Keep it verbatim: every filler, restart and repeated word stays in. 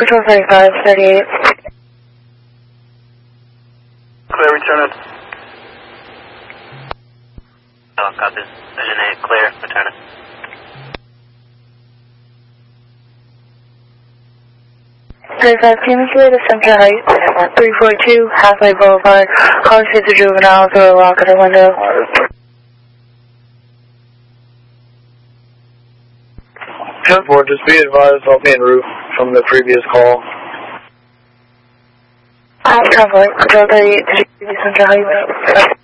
Control thirty-five, thirty-eight. Clear, return it. Oh, copy. Vision eight, clear, return it. thirty-five, communicate to Center Heights, three forty-two, Halfway Boulevard, College City Juveniles, or lock at the window. ten four, just be advised I'll be en route from the previous call. I'm Convoy, Control thirty-eight, Center Heights.